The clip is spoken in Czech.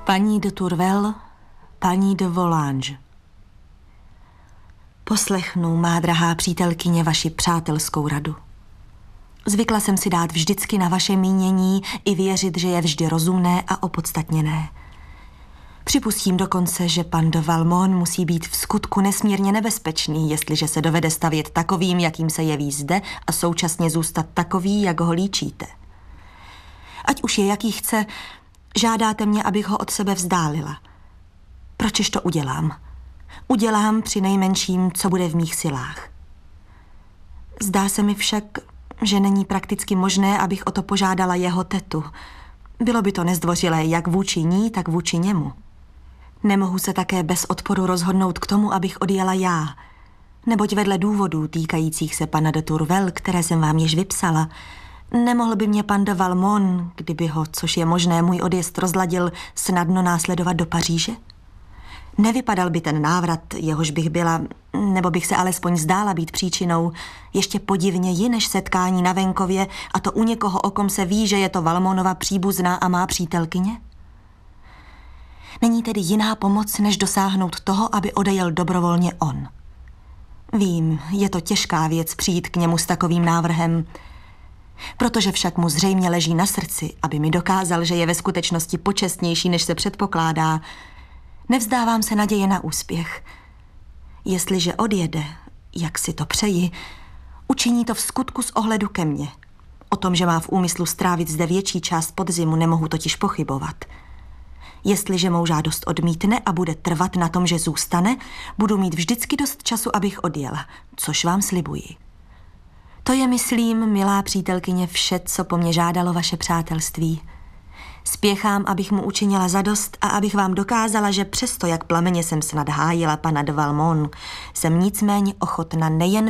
Paní de Tourvel, paní de Volanges. Poslechnu, má drahá přítelkyně, vaši přátelskou radu. Zvykla jsem si dát vždycky na vaše mínění i věřit, že je vždy rozumné a opodstatněné. Připustím dokonce, že pan de Valmont musí být v skutku nesmírně nebezpečný, jestliže se dovede stavět takovým, jakým se jeví zde, a současně zůstat takový, jak ho líčíte. Ať už je jaký chce, žádáte mě, abych ho od sebe vzdálila. Pročež to udělám? Udělám při nejmenším, co bude v mých silách. Zdá se mi však, že není prakticky možné, abych o to požádala jeho tetu. Bylo by to nezdvořilé jak vůči ní, tak vůči němu. Nemohu se také bez odporu rozhodnout k tomu, abych odjela já, neboť vedle důvodů týkajících se pana de Tourvel, které jsem vám již vypsala, nemohl by mě pan de Valmont, kdyby ho, což je možné, můj odjezd rozladil, snadno následovat do Paříže? Nevypadal by ten návrat, jehož bych byla, nebo bych se alespoň zdála být příčinou, ještě podivněji než setkání na venkově, a to u někoho, o kom se ví, že je to Valmontova příbuzná a má přítelkyně? Není tedy jiná pomoc, než dosáhnout toho, aby odejel dobrovolně on. Vím, je to těžká věc přijít k němu s takovým návrhem, protože však mu zřejmě leží na srdci, aby mi dokázal, že je ve skutečnosti počestnější, než se předpokládá. Nevzdávám se naděje na úspěch. Jestliže odjede, jak si to přeji, učiní to v skutku z ohledu ke mně. O tom, že má v úmyslu strávit zde větší část podzimu, nemohu totiž pochybovat. Jestliže mou žádost odmítne a bude trvat na tom, že zůstane, budu mít vždycky dost času, abych odjela, což vám slibuji. To je, myslím, milá přítelkyně, vše, co po mně žádalo vaše přátelství. Spěchám, abych mu učinila zadost a abych vám dokázala, že přesto, jak plameně jsem snad hájila pana de Valmont, jsem nicméně ochotna nejen